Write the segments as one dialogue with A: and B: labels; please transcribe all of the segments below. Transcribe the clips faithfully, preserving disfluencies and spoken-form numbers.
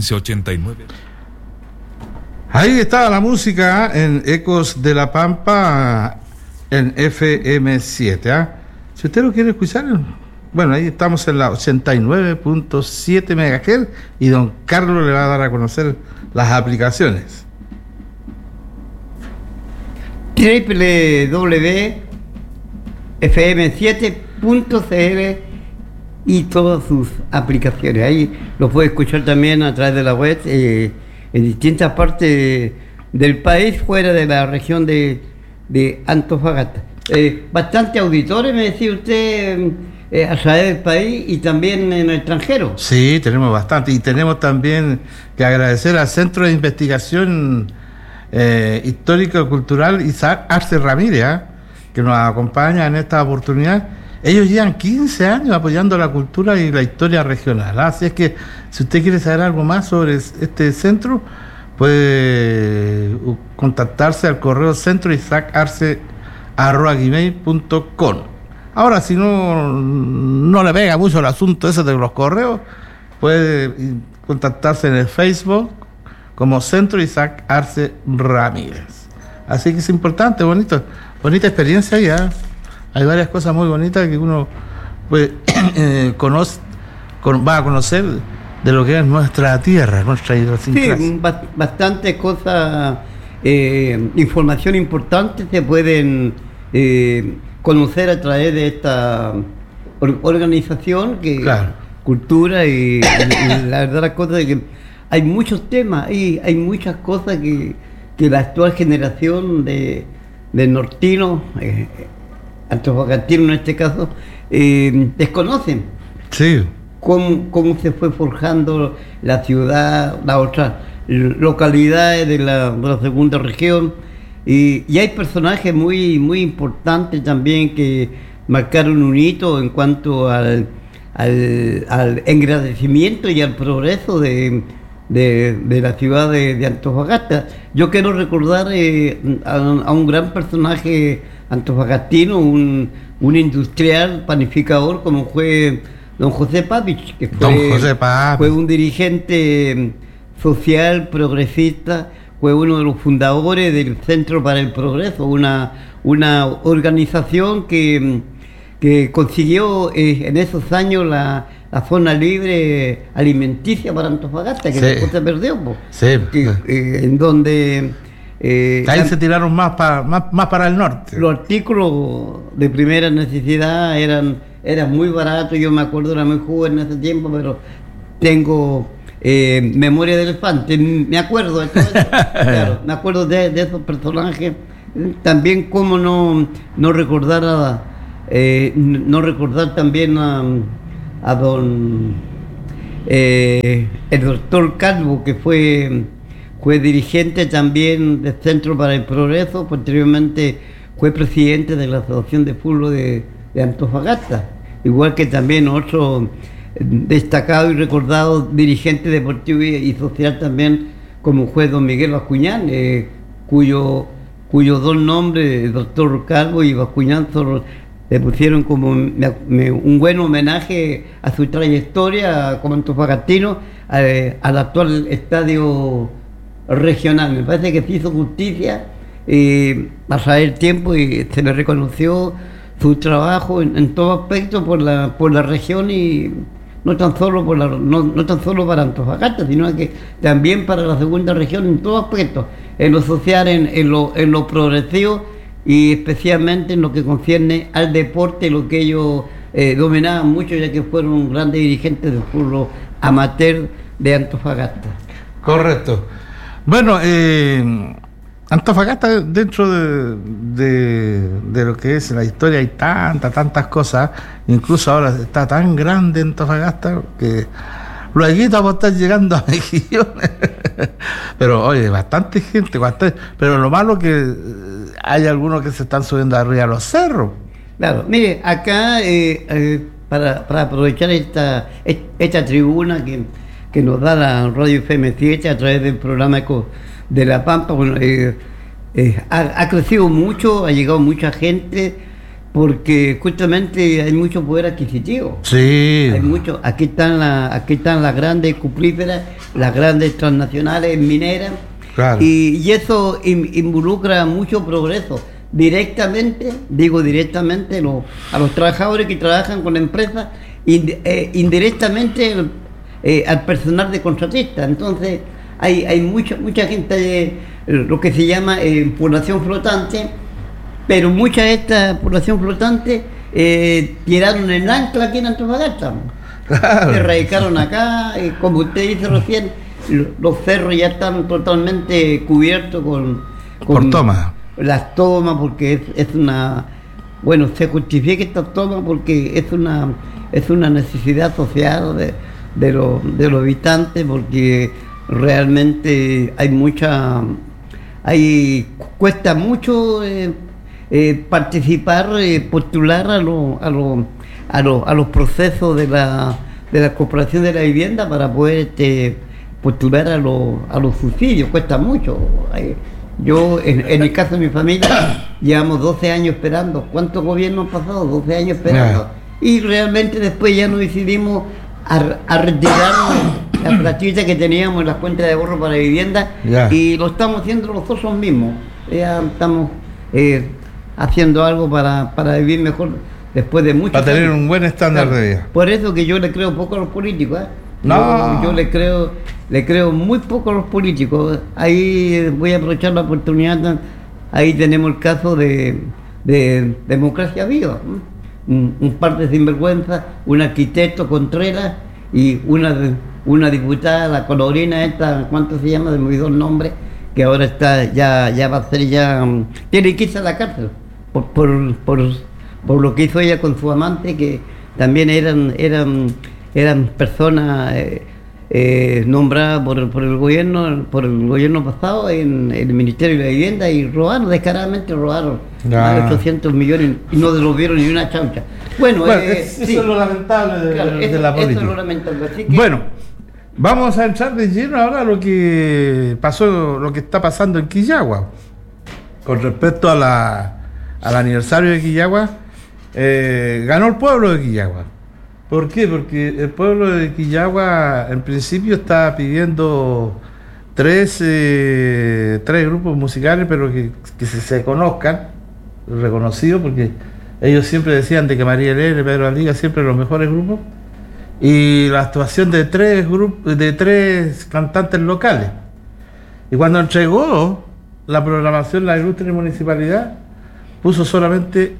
A: quince ochenta y nueve.
B: Ahí estaba la música en Ecos de la Pampa en F M siete. ¿eh? Si usted lo quiere escuchar, bueno, ahí estamos en la ochenta y nueve punto siete megahertz y don Carlos le va a dar a conocer las aplicaciones.
C: doble u doble u doble u punto efe eme siete punto ce ele y todas sus aplicaciones. Ahí lo puede escuchar también a través de la web eh, en distintas partes del país, fuera de la región de, de Antofagasta. Eh, bastante auditores, me decía usted, eh, a través del país y también en el extranjero.
B: Sí, tenemos bastante. Y tenemos también que agradecer al Centro de Investigación eh, Histórico-Cultural Isaac Arce Ramírez, ¿eh? que nos acompaña en esta oportunidad. Ellos llevan quince años apoyando la cultura y la historia regional. Así es que si usted quiere saber algo más sobre este centro, puede contactarse al correo centroisaacarce arroba gmail punto com. Ahora, si no, no le pega mucho el asunto ese de los correos, puede contactarse en el Facebook como Centro Isaac Arce Ramírez. Así que es importante, bonito, bonita experiencia ya. Hay varias cosas muy bonitas que uno pues, eh, conoce, con, va a conocer de lo que es nuestra tierra, nuestra idiosincrasia.
C: Sí, bastantes cosas, eh, información importante se pueden eh, conocer a través de esta or- organización que
B: claro.
C: Cultura y, y, y la verdad la cosa es que hay muchos temas y hay muchas cosas que, que la actual generación de, de nortinos, eh, antofagastinos en este caso, eh, desconocen.
B: Sí.
C: Cómo, cómo se fue forjando la ciudad, las otras localidades de la, de la segunda región, y, y hay personajes muy muy importantes también que marcaron un hito en cuanto al, al, al engrandecimiento y al progreso de, de, de la ciudad de, de Antofagasta. Yo quiero recordar eh, a, a un gran personaje antofagastino, un, un industrial panificador como fue don José Papich, que fue,
B: don José Papich.
C: fue un dirigente social, progresista, fue uno de los fundadores del Centro para el Progreso, una, una organización que, que consiguió eh, en esos años la, la zona libre alimenticia para Antofagasta, que
B: sí.
C: después se perdió, po,
B: sí.
C: que, eh, en donde...
B: Eh, ahí se tiraron más, pa, más, más para el norte.
C: Los artículos de primera necesidad eran, eran muy baratos. Yo me acuerdo, era muy joven en ese tiempo, pero tengo eh, memoria de elefante. Me acuerdo de todo eso. Claro, me acuerdo de, de esos personajes. También cómo no, no recordar a, eh, no recordar también a, a don eh, el doctor Calvo, que fue Fue dirigente también del Centro para el Progreso, posteriormente fue presidente de la Asociación de Fútbol de, de Antofagasta, igual que también otro destacado y recordado dirigente deportivo y social también, como fue don Miguel Bascuñán, eh, cuyo cuyos dos nombres, el doctor Calvo y Bascuñán, le pusieron como me, me, un buen homenaje a su trayectoria como antofagastino, eh, al actual estadio regional. Me parece que se hizo justicia eh, pasar el tiempo y se le reconoció su trabajo en, en todo aspecto por la por la región, y no tan solo por la no, no tan solo para Antofagasta, sino que también para la segunda región en todo aspecto, en lo social, en, en lo en lo progresivo y especialmente en lo que concierne al deporte, lo que ellos eh, dominaban mucho, ya que fueron grandes dirigentes del fútbol amateur de Antofagasta.
B: Correcto. Bueno, eh, Antofagasta, dentro de, de, de lo que es la historia, hay tantas, tantas cosas. Incluso ahora está tan grande Antofagasta que luego vamos a estar llegando a mejillones. Pero oye, bastante gente, bastante, pero lo malo que hay algunos que se están subiendo arriba a los cerros.
C: Claro, mire, acá eh, eh, para, para aprovechar esta, esta tribuna que... que nos da la Radio F M siete a través del programa Eco de la Pampa, bueno, eh, eh, ha, ha crecido mucho, ha llegado mucha gente, porque justamente hay mucho poder adquisitivo.
B: Sí.
C: Hay mucho, aquí están la, aquí están las grandes cupríferas las grandes transnacionales mineras. Claro. Y, y eso in, involucra mucho progreso. Directamente, digo directamente, lo, a los trabajadores que trabajan con empresas, ind, eh, indirectamente eh, al personal de contratista. Entonces, hay, hay mucha, mucha gente, de, lo que se llama eh, población flotante, pero mucha de esta población flotante eh, tiraron el ancla aquí en Antofagasta. Claro. Se radicaron acá, eh, como usted dice recién, los cerros ya están totalmente cubiertos con, con
B: por tomas.
C: Las tomas, porque es, es una, bueno, se justifica estas tomas porque es una es una necesidad social de, de, lo, de los habitantes, porque realmente hay mucha, hay cuesta mucho eh, eh, participar, eh, postular a, lo, a, lo, a, lo, a los procesos de la, de la cooperación de la vivienda para poder este, postular a, lo, a los subsidios, cuesta mucho. Hay, Yo, en, en el caso de mi familia, llevamos doce años esperando. ¿Cuántos gobiernos han pasado? doce años esperando. Yeah. Y realmente después ya nos decidimos a, a retirar la platita que teníamos en las cuentas de ahorro para vivienda, yeah. y lo estamos haciendo nosotros mismos. Ya estamos eh, haciendo algo para, para vivir mejor después de mucho
B: tiempo. Para tener un buen estándar de vida.
C: Por eso que yo le creo poco a los políticos, ¿eh?
B: No.
C: Yo, yo le creo le creo muy poco a los políticos. Ahí voy a aprovechar la oportunidad. Ahí tenemos el caso de, de Democracia Viva, un, un par de sinvergüenza, un arquitecto Contreras y una una diputada, la colorina esta, ¿cuánto se llama? Se me olvidó el nombre, que ahora está ya ya va a ser ya tiene que irse a la cárcel por por, por, por lo que hizo ella con su amante, que también eran eran eran personas eh, eh, nombradas por, por el gobierno por el gobierno pasado en el Ministerio de la Vivienda, y robaron, descaradamente robaron nah. más de ochocientos millones y no devolvieron ni una chaucha. Bueno,
B: bueno
C: eh,
B: es,
C: sí.
B: eso es lo lamentable de,
C: claro,
B: de
C: eso,
B: la política.
C: Eso es lo lamentable. Así que,
B: bueno, vamos a entrar de lleno ahora a lo que pasó, lo que está pasando en Quillagua. Con respecto a la, al aniversario de Quillagua, eh, ganó el pueblo de Quillagua. ¿Por qué? Porque el pueblo de Quillagua en principio estaba pidiendo tres, eh, tres grupos musicales, pero que, que se, se conozcan, reconocidos, porque ellos siempre decían de que María Elena y Pedro Aliga siempre los mejores grupos, y la actuación de tres grupos, de tres cantantes locales. Y cuando entregó la programación la ilustre municipalidad, puso solamente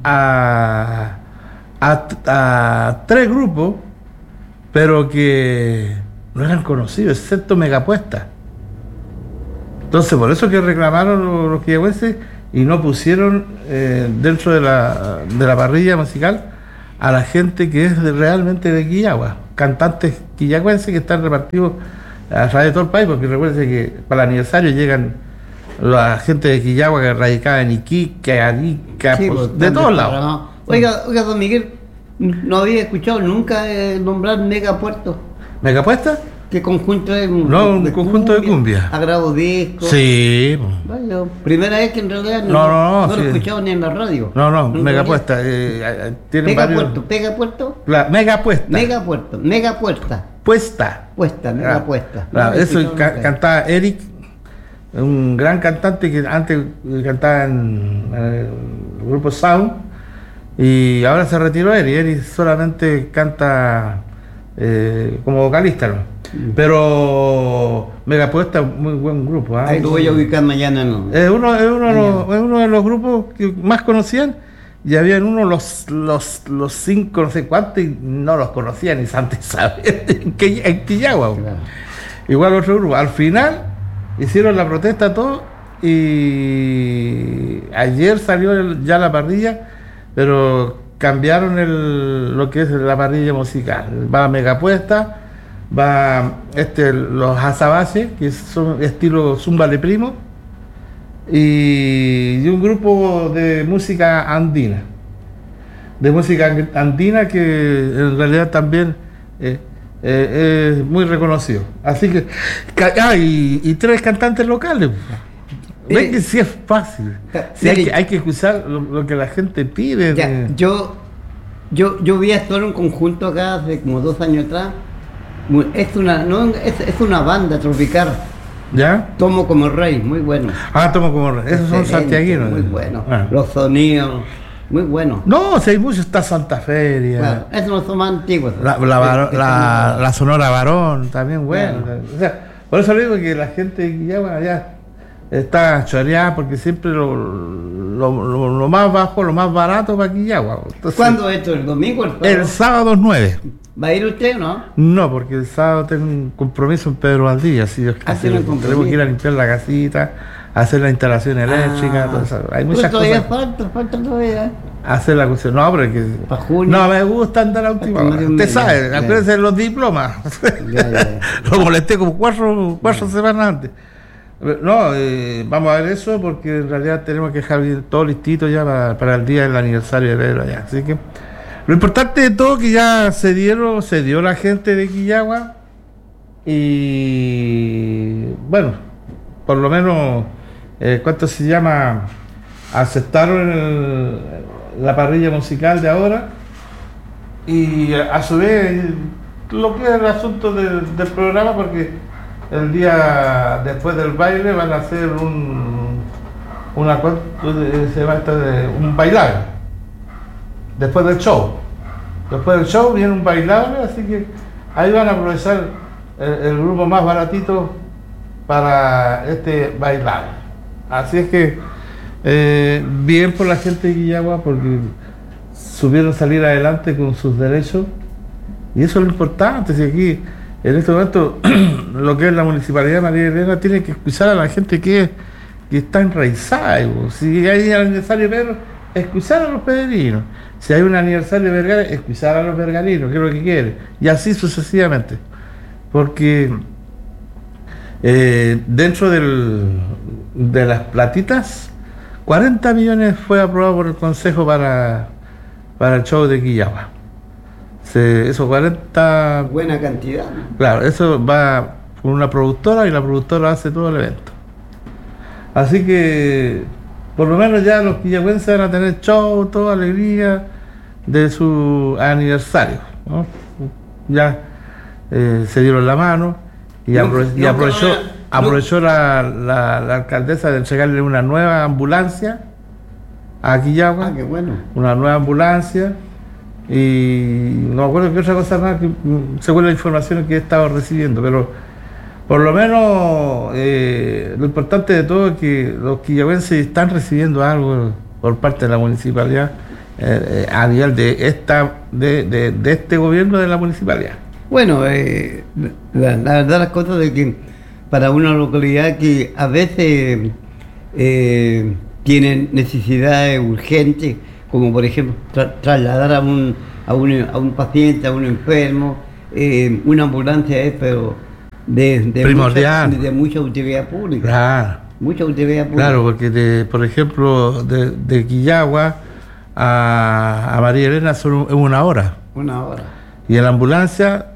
B: a A, a tres grupos, pero que no eran conocidos, excepto Megapuesta. Entonces, por eso que reclamaron los, los quillagüenses y no pusieron eh, dentro de la, de la parrilla musical a la gente que es de, realmente de Quillagua, cantantes quillagüenses que están repartidos a través de todo el país, porque recuerden que para el aniversario llegan la gente de Quillagua que radicaba en Iquique, Arica, sí, pues, de todos lados.
C: No. Oiga, oiga, don Miguel, no había escuchado nunca eh, nombrar Megapuerto.
B: ¿Megapuesta?
C: ¿Qué conjunto es?
B: No, un de conjunto cumbia, de cumbia.
C: Agravo disco.
B: Sí.
C: Vaya, primera vez que en realidad no,
B: no, no, no,
C: no
B: sí.
C: lo he escuchado ni en la radio.
B: No, no, no Megapuesta. Eh, tiene
C: Megapuerto, Megapuerto.
B: La, Megapuesta.
C: Megapuerto, Megapuesta.
B: Puesta.
C: Puesta, Megapuesta.
B: Claro, no eso ca cantaba Eric, un gran cantante que antes cantaba en, en el grupo Sound. Y ahora se retiró Eri, Eri solamente canta eh, como vocalista, ¿no? Mm. Pero Megapuesta es muy buen grupo. ¿eh?
C: Ahí lo voy a ubicar mañana, ¿no?
B: Es uno, es uno, de los, es uno de los grupos que más conocían, y había en uno los, los, los cinco, no sé cuántos, y no los conocían ni Santa Isabel en Quillagua. Claro. Igual otro grupo. Al final hicieron la protesta todo, y ayer salió el, ya la parrilla, pero cambiaron el, lo que es la parrilla musical. Va Megapuesta, va este, los Azabache, que son estilo Zumba de Primo, y, y un grupo de música andina. De música andina que en realidad también eh, eh, es muy reconocido. Así que, ah, y, y tres cantantes locales. Ven que sí es fácil. Sí, hay, que, hay que escuchar lo, lo que la gente pide.
C: Ya, de... yo, yo, yo vi actuar un conjunto acá hace como dos años atrás, Muy- Es una, no, es, es una banda tropical.
B: ¿Ya?
C: Tomo como rey, muy bueno.
B: Ah, tomo como re- esos son
C: Excelente,
B: santiaguinos.
C: Muy bueno.
B: Ah.
C: Los sonidos, muy buenos.
B: No, si hay muchos, está Santa Feria.
C: Claro, esos no son más antiguos.
B: La, la, Varo-
C: Que- que
B: la-
C: son-
B: la Sonora Varón, también bueno.
C: Claro.
B: O sea, por eso digo que la gente de Quillagua ya está choreada porque siempre lo, lo, lo- lo más bajo, lo más barato para Quillagua. Entonces,
C: ¿Cuándo esto? ¿El domingo? ¿El sábado?
B: el sábado nueve.
C: ¿Va a ir usted o no?
B: No, porque el sábado tengo un compromiso en Pedro Valdivia, así Dios
C: Ah,
B: quiere.
C: tiene un compromiso.
B: Tenemos que ir a limpiar la casita, hacer la instalación eléctrica,
C: Ah,
B: todo eso. Hay
C: pero
B: muchas
C: todavía
B: cosas.
C: falta, falta todavía.
B: Hacer la cuestión. No, pero es que.
C: Pa' junio.
B: No, me gusta andar a última
C: Hasta
B: hora.
C: medio
B: Usted
C: mes,
B: sabe,
C: ya,
B: acuérdese de los diplomas.
C: Ya, ya.
B: Lo molesté como cuatro, cuatro semanas antes. No, eh, vamos a ver eso porque en realidad tenemos que dejar bien todo listito ya para, para el día del aniversario de Pedro allá. Así que lo importante de todo que ya se dieron, se dio la gente de Quillagua y bueno, por lo menos, eh, ¿cuánto se llama? Aceptaron el- la parrilla musical de ahora y a su vez lo que es el asunto del, del programa, porque el día después del baile van a hacer un una co- se llama esto de un bailable después del show. Después del show viene un bailable, así que ahí van a aprovechar el, el grupo más baratito para este bailable. Así es que eh, bien por la gente de Quillagua porque supieron salir adelante con sus derechos y eso es lo importante. Si aquí en este momento lo que es la municipalidad de María Elena tiene que escuchar a la gente que, que está enraizada. Digo. Si hay aniversario de Pedro, escuchar a los pedrinos. Si hay un aniversario de Vergara, escuchar a los vergarinos, que es lo que quiere. Y así sucesivamente. Porque eh, dentro del, de las platitas, cuarenta millones fue aprobado por el Consejo para, para el show de Quillagua. Se, esos cuarenta...
C: Buena cantidad. ¿no?
B: Claro, eso va con una productora y la productora hace todo el evento. Así que, por lo menos ya los quillagüenses van a tener show, toda alegría de su aniversario, ¿no? Ya eh, se dieron la mano y,
C: No,
B: apro- y
C: no,
B: aprovechó,
C: no, no.
B: aprovechó la, la, la alcaldesa de entregarle una nueva ambulancia a Quillagua,
C: Ah, qué bueno.
B: una nueva ambulancia. Y no me acuerdo qué otra cosa más, que, mm, según la información que he estado recibiendo, pero por lo menos eh, lo importante de todo es que los quillagüenses están recibiendo algo por parte de la municipalidad eh, eh, a nivel de esta de, de, de este gobierno de la municipalidad.
C: Bueno, eh, la, la verdad las cosas de que para una localidad que a veces eh, tiene necesidades urgentes, como por ejemplo tra- trasladar a un, a, un, a un paciente, a un enfermo, eh, una ambulancia es pero de, de,
B: Primordial.
C: mucha, de mucha utilidad pública.
B: Claro,
C: Mucha utilidad pública.
B: claro, porque de, por ejemplo de, de Quillagua a, a María Elena son un- es una hora
C: Una hora.
B: y en la ambulancia